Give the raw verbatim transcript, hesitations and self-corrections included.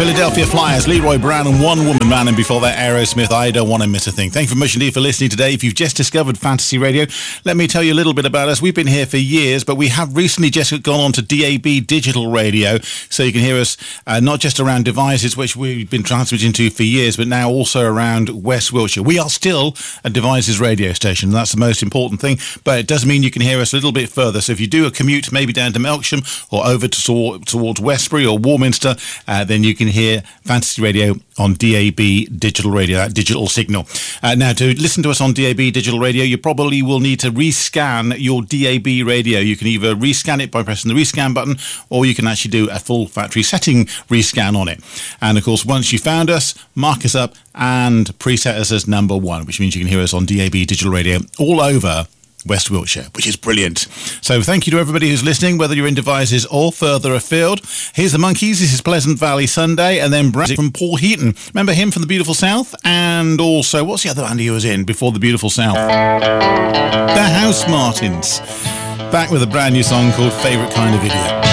Philadelphia Flyers, Leroy Brown and One Woman Man, and before that Aerosmith, I Don't Want to Miss a Thing. Thank you very much indeed for listening today. If you've just discovered Fantasy Radio, let me tell you a little bit about us. We've been here for years, but we have recently just gone on to D A B Digital Radio, so you can hear us uh, not just around Devizes, which we've been transmitting to for years, but now also around West Wiltshire. We are still a Devizes radio station, and that's the most important thing, but it does mean you can hear us a little bit further. So if you do a commute maybe down to Melksham or over to, towards Westbury or Warminster, uh, then you can hear Fantasy Radio on D A B Digital Radio, that digital signal. Uh, now, to listen to us on D A B Digital Radio, you probably will need to rescan your D A B radio. You can either rescan it by pressing the rescan button, or you can actually do a full factory setting rescan on it. And of course, once you found us, mark us up and preset us as number one, which means you can hear us on D A B Digital Radio all over West Wiltshire, which is brilliant. So thank you to everybody who's listening, whether you're in Devizes or further afield. Here's the Monkees. This is Pleasant Valley Sunday, and then Brad from Paul Heaton. Remember him from the Beautiful South? And also, what's the other band he was in before the Beautiful South? The House Martins. Back with a brand new song called Favourite Kind of Idiot.